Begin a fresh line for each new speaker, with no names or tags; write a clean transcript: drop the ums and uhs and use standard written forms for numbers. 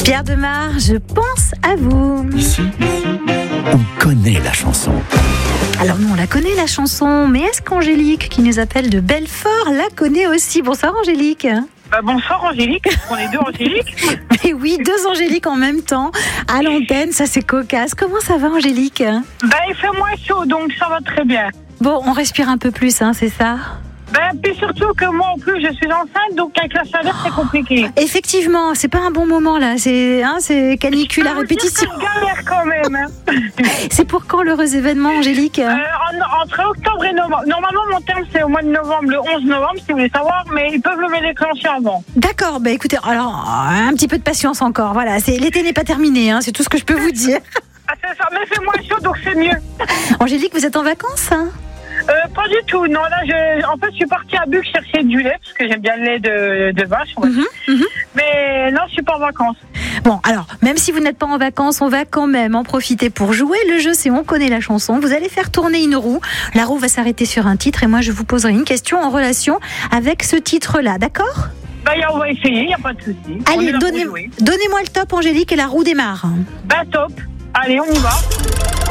Pierre Demar, je pense à vous.
Ici, on connaît la chanson.
Alors nous on la connaît la chanson, mais est-ce qu'Angélique qui nous appelle de Belfort la connaît aussi? Bonsoir Angélique.
Bonsoir Angélique, on est deux Angélique.
Et oui, deux Angéliques en même temps, à l'antenne, ça c'est cocasse. Comment ça va Angélique?
Il fait moins chaud, donc ça va très bien.
Bon, on respire un peu plus, c'est ça?
Puis surtout que moi en plus je suis enceinte, donc avec la chaleur c'est compliqué.
Effectivement, c'est pas un bon moment là, c'est canicule à répétition.
Je galère quand même.
C'est pour quand l'heureux événement Angélique?
Entre octobre et novembre. Normalement mon terme c'est au mois de novembre, le 11 novembre si vous voulez savoir, mais ils peuvent me déclencher avant.
D'accord, écoutez, alors un petit peu de patience encore, voilà, l'été n'est pas terminé, c'est tout ce que je peux vous dire.
C'est ça, mais c'est moins chaud donc c'est mieux.
Angélique, vous êtes en vacances
Pas du tout, non, là je suis partie à Buc chercher du lait, parce que j'aime bien le lait de vache, on va dire. Mais non, je suis pas en vacances.
Bon, alors, même si vous n'êtes pas en vacances, on va quand même en profiter pour jouer. Le jeu, c'est on connaît la chanson. Vous allez faire tourner une roue. La roue va s'arrêter sur un titre et moi, je vous poserai une question en relation avec ce titre-là, d'accord?
On va essayer, il n'y a pas de souci.
Allez, donnez-moi le top, Angélique, et la roue démarre.
Top. Allez, on y va.